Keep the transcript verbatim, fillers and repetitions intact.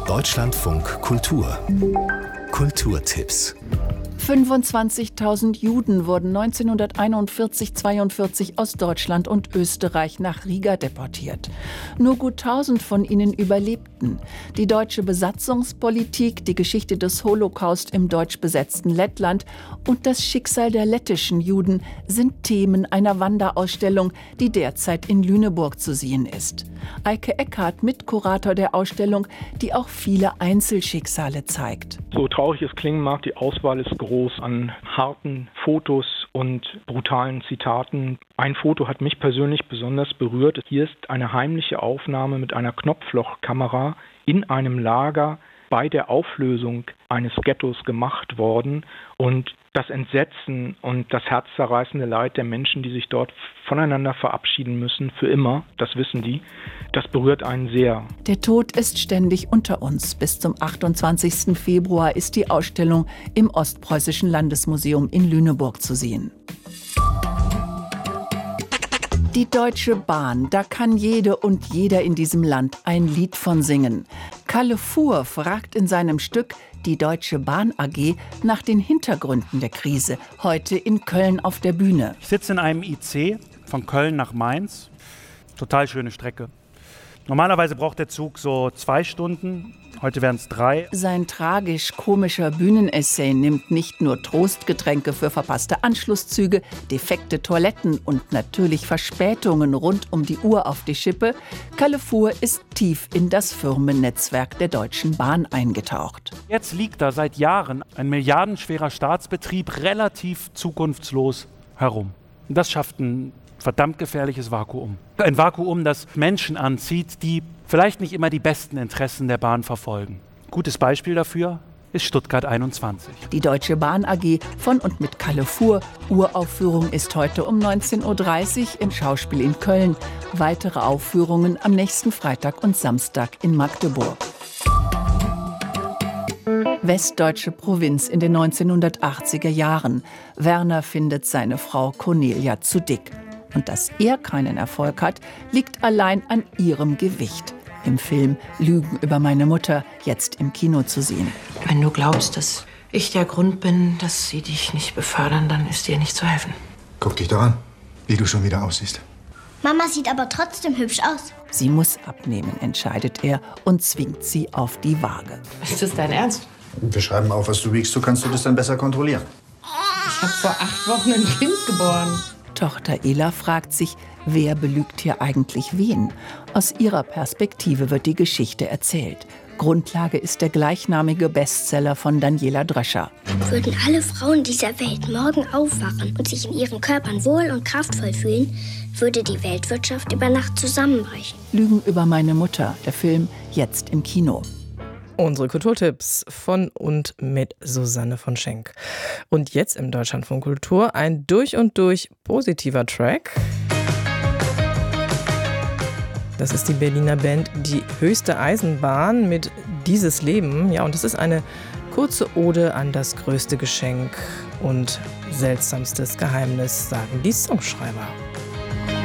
Deutschlandfunk Kultur. Kulturtipps. fünfundzwanzigtausend Juden wurden neunzehnhunderteinundvierzig zweiundvierzig aus Deutschland und Österreich nach Riga deportiert. Nur gut tausend von ihnen überlebten. Die deutsche Besatzungspolitik, die Geschichte des Holocaust im deutsch besetzten Lettland und das Schicksal der lettischen Juden sind Themen einer Wanderausstellung, die derzeit in Lüneburg zu sehen ist. Eike Eckhardt, Mitkurator der Ausstellung, die auch viele Einzelschicksale zeigt. So traurig es klingen mag, die Auswahl ist groß an harten Fotos und brutalen Zitaten. Ein Foto hat mich persönlich besonders berührt. Hier ist eine heimliche Aufnahme mit einer Knopflochkamera in einem Lager bei der Auflösung eines Ghettos gemacht worden. Und das Entsetzen und das herzzerreißende Leid der Menschen, die sich dort voneinander verabschieden müssen, für immer, das wissen die, das berührt einen sehr. Der Tod ist ständig unter uns. Bis zum achtundzwanzigsten Februar ist die Ausstellung im Ostpreußischen Landesmuseum in Lüneburg zu sehen. Die Deutsche Bahn, da kann jede und jeder in diesem Land ein Lied von singen. Kalle Fuhr fragt in seinem Stück Die Deutsche Bahn A G nach den Hintergründen der Krise, heute in Köln auf der Bühne. Ich sitze in einem I C von Köln nach Mainz. Total schöne Strecke. Normalerweise braucht der Zug so zwei Stunden, heute wären es drei. Sein tragisch-komischer Bühnenessay nimmt nicht nur Trostgetränke für verpasste Anschlusszüge, defekte Toiletten und natürlich Verspätungen rund um die Uhr auf die Schippe. Kalle Fuhr ist tief in das Firmennetzwerk der Deutschen Bahn eingetaucht. Jetzt liegt da seit Jahren ein milliardenschwerer Staatsbetrieb relativ zukunftslos herum. Und das schafft ein verdammt gefährliches Vakuum. Ein Vakuum, das Menschen anzieht, die vielleicht nicht immer die besten Interessen der Bahn verfolgen. Gutes Beispiel dafür ist Stuttgart einundzwanzig. Die Deutsche Bahn A G von und mit Kalle Fuhr. Uraufführung ist heute um neunzehn Uhr dreißig im Schauspiel in Köln. Weitere Aufführungen am nächsten Freitag und Samstag in Magdeburg. Westdeutsche Provinz in den neunzehnhundertachtziger Jahren. Werner findet seine Frau Cornelia zu dick. Und dass er keinen Erfolg hat, liegt allein an ihrem Gewicht. Im Film Lügen über meine Mutter, jetzt im Kino zu sehen. Wenn du glaubst, dass ich der Grund bin, dass sie dich nicht befördern, dann ist dir nicht zu helfen. Guck dich doch an, wie du schon wieder aussiehst. Mama sieht aber trotzdem hübsch aus. Sie muss abnehmen, entscheidet er und zwingt sie auf die Waage. Ist das dein Ernst? Wir schreiben auf, was du wiegst, so kannst du das dann besser kontrollieren. Ich habe vor acht Wochen ein Kind geboren. Tochter Ela fragt sich, wer belügt hier eigentlich wen? Aus ihrer Perspektive wird die Geschichte erzählt. Grundlage ist der gleichnamige Bestseller von Daniela Dröscher. Würden alle Frauen dieser Welt morgen aufwachen und sich in ihren Körpern wohl und kraftvoll fühlen, würde die Weltwirtschaft über Nacht zusammenbrechen. Lügen über meine Mutter, der Film jetzt im Kino. Unsere Kulturtipps von und mit Susanne von Schenk. Und jetzt im Deutschlandfunk Kultur ein durch und durch positiver Track. Das ist die Berliner Band Die Höchste Eisenbahn mit Dieses Leben. Ja, und es ist eine kurze Ode an das größte Geschenk und seltsamstes Geheimnis, sagen die Songschreiber.